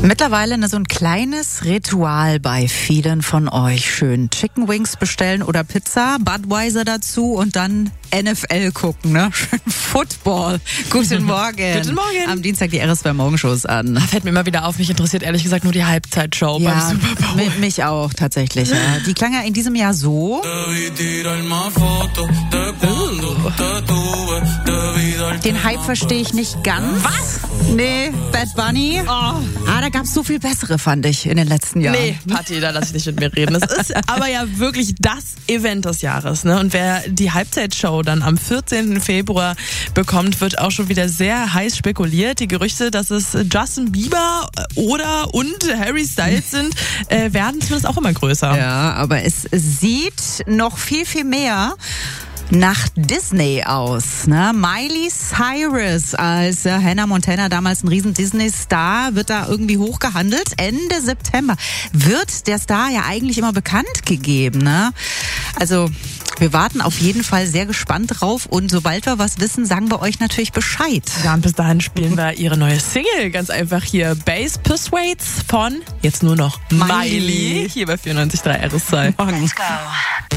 Mittlerweile so ein kleines Ritual bei vielen von euch. Schön Chicken Wings bestellen oder Pizza, Budweiser dazu und dann NFL gucken, ne? Schön Football. Guten Morgen. Guten Morgen. Am Dienstag die RS2 Morgenshows an. Fällt mir immer wieder auf, mich interessiert ehrlich gesagt nur die Halbzeitshow beim Super Bowl. Mich auch tatsächlich. Ja. Die klang ja in diesem Jahr so. Den Hype verstehe ich nicht ganz. Was? Nee, Bad Bunny. Da gab es so viel bessere, fand ich, in den letzten Jahren. Nee, Patti, da lass ich nicht mit mir reden. Das ist aber ja wirklich das Event des Jahres, ne? Und wer die Halbzeitshow dann am 14. Februar bekommt, wird auch schon wieder sehr heiß spekuliert. Die Gerüchte, dass es Justin Bieber und Harry Styles sind, werden zumindest auch immer größer. Ja, aber es sieht noch viel, viel mehr nach Disney aus, ne? Miley Cyrus als Hannah Montana, damals ein riesen Disney-Star, wird da irgendwie hochgehandelt. Ende September wird der Star ja eigentlich immer bekannt gegeben, ne? Also wir warten auf jeden Fall sehr gespannt drauf und sobald wir was wissen, sagen wir euch natürlich Bescheid. Ja, und bis dahin spielen wir ihre neue Single, ganz einfach hier, Bass Persuades von jetzt nur noch Miley, hier bei 94.3 RS2. Let's go.